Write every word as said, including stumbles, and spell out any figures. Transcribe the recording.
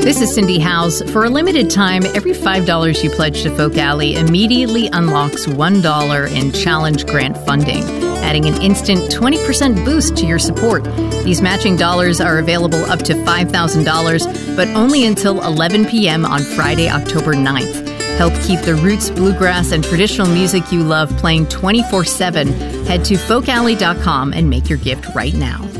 This is Cindy Howes. For a limited time, every five dollars you pledge to Folk Alley immediately unlocks one dollar in challenge grant funding, adding an instant twenty percent boost to your support. These matching dollars are available up to five thousand dollars, but only until eleven p.m. on Friday, October ninth. Help keep the roots, bluegrass, and traditional music you love playing twenty-four seven. Head to folk alley dot com and make your gift right now.